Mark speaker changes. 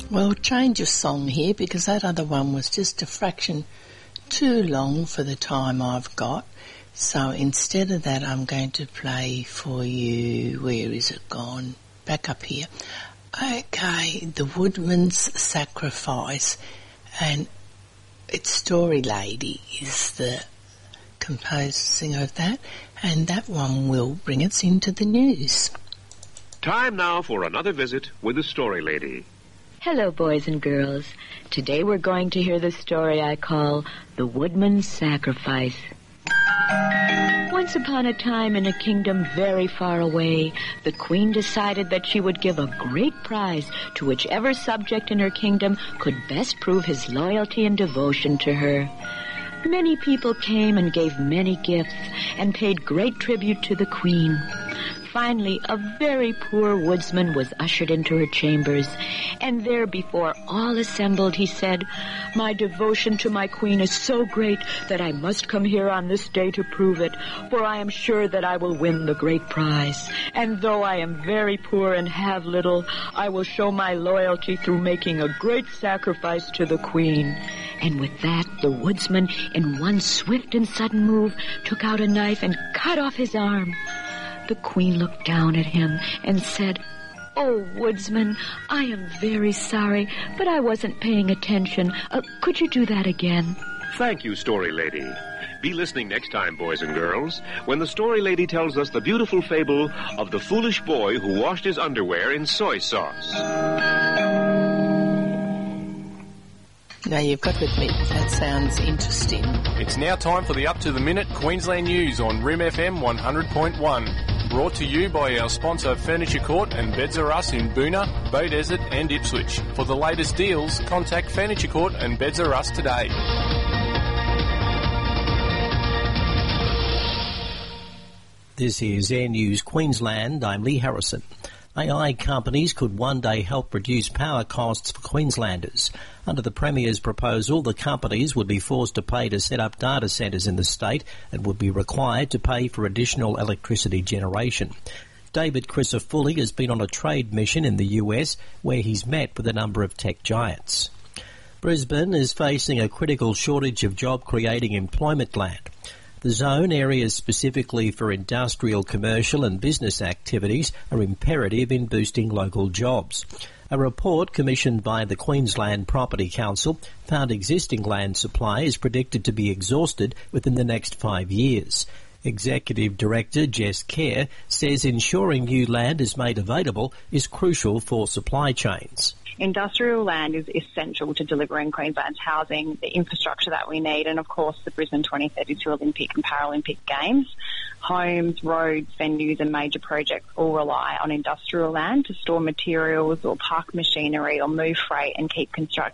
Speaker 1: Well, change of song here because that other one was just a fraction too long for the time I've got. So instead of that, I'm going to play for you, where is it gone? Back up here. Okay, The Woodman's Sacrifice, and it's Story Lady is the composer, singer of that, and that one will bring us into the news.
Speaker 2: Time now for another visit with the Story Lady.
Speaker 3: Hello, boys and girls. Today we're going to hear the story I call The Woodman's Sacrifice. Once upon a time in a kingdom very far away, the queen decided that she would give a great prize to whichever subject in her kingdom could best prove his loyalty and devotion to her. Many people came and gave many gifts and paid great tribute to the queen. Finally, a very poor woodsman was ushered into her chambers, and there before all assembled he said, "My devotion to my queen is so great that I must come here on this day to prove it, for I am sure that I will win the great prize. And though I am very poor and have little, I will show my loyalty through making a great sacrifice to the queen." And with that, the woodsman, in one swift and sudden move, took out a knife and cut off his arm. The queen looked down at him and said, "Oh, woodsman, I am very sorry, but I wasn't paying attention. Could you do that again?"
Speaker 2: Thank you, Story Lady. Be listening next time, boys and girls, when the Story Lady tells us the beautiful fable of the foolish boy who washed his underwear in soy sauce.
Speaker 1: Now, you've got to admit, that sounds interesting.
Speaker 4: It's now time for the up-to-the-minute Queensland news on Rim FM 100.1. Brought to you by our sponsor Furniture Court and Beds R Us in Boonah, Beaudesert and Ipswich. For the latest deals, contact Furniture Court and Beds R Us today.
Speaker 5: This is Air News Queensland. I'm Lee Harrison. AI companies could one day help reduce power costs for Queenslanders. Under the Premier's proposal, the companies would be forced to pay to set up data centres in the state and would be required to pay for additional electricity generation. David Crisafulli has been on a trade mission in the US where he's met with a number of tech giants. Brisbane is facing a critical shortage of job-creating employment land. The zone areas specifically for industrial, commercial and business activities are imperative in boosting local jobs. A report commissioned by the Queensland Property Council found existing land supply is predicted to be exhausted within the next 5 years. Executive Director Jess Kerr says ensuring new land is made available is crucial for supply chains.
Speaker 6: Industrial land is essential to delivering Queensland's housing, the infrastructure that we need, and of course the Brisbane 2032 Olympic and Paralympic Games. Homes, roads, venues and major projects all rely on industrial land to store materials or park machinery or move freight and keep construction